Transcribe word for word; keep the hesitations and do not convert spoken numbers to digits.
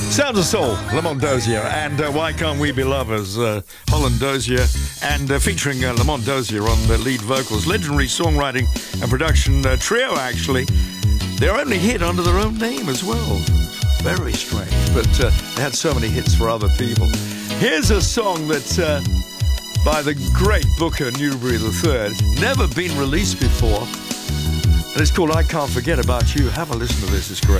Sounds of Soul, Lamont Dozier, and uh, Why Can't We Be Lovers, uh, Holland Dozier, and uh, featuring uh, Lamont Dozier on the lead vocals. Legendary songwriting and production uh, trio, actually. Their only hit under their own name as well. Very strange, but uh, they had so many hits for other people. Here's a song that, uh, by the great Booker Newberry the third, never been released before, and it's called I Can't Forget About You. Have a listen to this, it's great.